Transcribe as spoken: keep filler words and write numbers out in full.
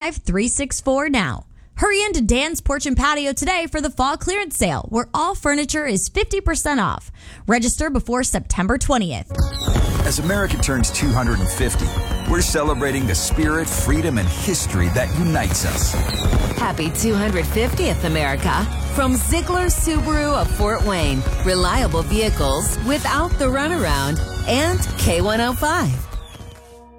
five three six four now. Hurry into Dan's Porch and Patio today for the fall clearance sale, where all furniture is fifty percent off. Register before September twentieth. As America turns two hundred fifty, we're celebrating the spirit, freedom, and history that unites us. Happy two hundred fiftieth, America. From Ziegler Subaru of Fort Wayne. Reliable vehicles without the runaround. And K one oh five.